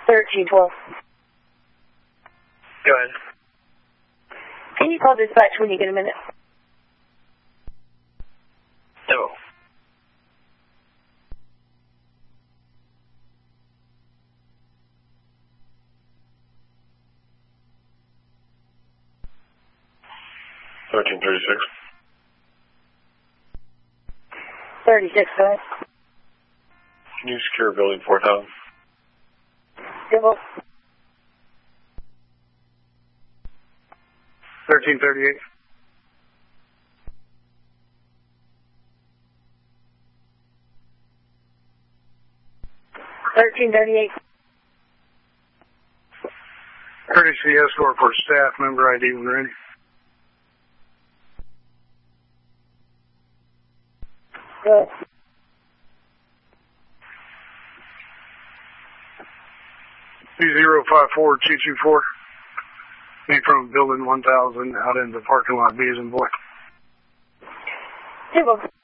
1312. Go ahead. Can you call dispatch when you get a minute? No. Thirteen 36. 36, go ahead. Can you secure building 4000? Civil. 1338. 1338. Courtesy escort for staff member ID when ready. Good. B054224. Me from building 1000 out in the parking lot, Bees and Boy. Civil.